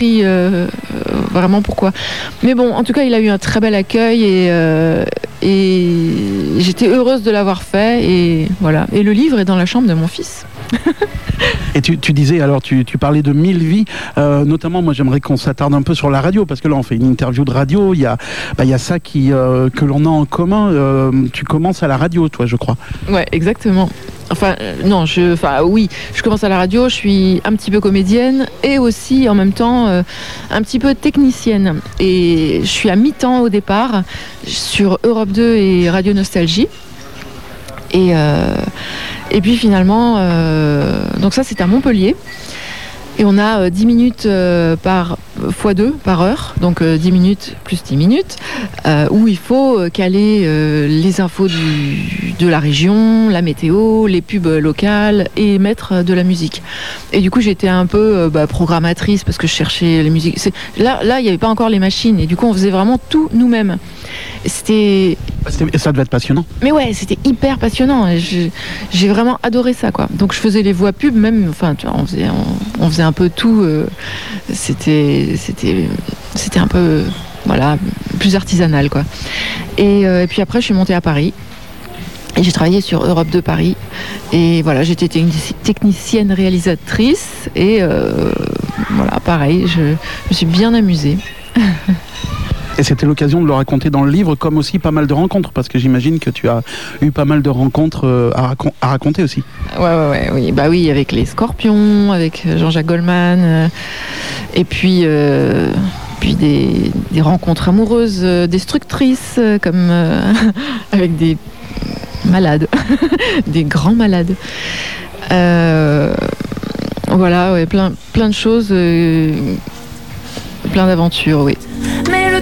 compris vraiment pourquoi. Mais bon, en tout cas, il a eu un très bel accueil et j'étais heureuse de l'avoir fait. Et voilà. Et le livre est dans la chambre de mon fils. Et tu disais, alors tu parlais de 1000 vies, notamment moi j'aimerais qu'on s'attarde un peu sur la radio, parce que là on fait une interview de radio, il y a ça que l'on a en commun, tu commences à la radio toi je crois. Ouais, exactement. Oui, je commence à la radio, je suis un petit peu comédienne et aussi en même temps un petit peu technicienne. Et je suis à mi-temps au départ sur Europe 2 et Radio Nostalgie. Et puis finalement, donc ça c'est à Montpellier. Et on a 10 minutes par x2 par heure, donc 10 minutes plus 10 minutes, où il faut caler les infos de la région, la météo, les pubs locales et mettre de la musique. Et du coup j'étais un peu programmatrice parce que je cherchais les musiques. Là il n'y avait pas encore les machines et du coup on faisait vraiment tout nous-mêmes. Ça devait être passionnant. Mais ouais, c'était hyper passionnant. J'ai vraiment adoré ça, quoi. Donc je faisais les voix pub, même. Enfin, tu vois, on faisait un peu tout. C'était un peu, voilà, plus artisanal, quoi. Et puis après, je suis montée à Paris. Et j'ai travaillé sur Europe 2 Paris. Et voilà, j'étais technicienne réalisatrice. Et voilà, pareil, je me suis bien amusée. Et c'était l'occasion de le raconter dans le livre, comme aussi pas mal de rencontres, parce que j'imagine que tu as eu pas mal de rencontres à raconter aussi. Oui. Bah oui, avec les Scorpions, avec Jean-Jacques Goldman, et puis des rencontres amoureuses destructrices, comme avec des malades, des grands malades. Voilà, ouais, plein de choses, plein d'aventures, oui. Mais le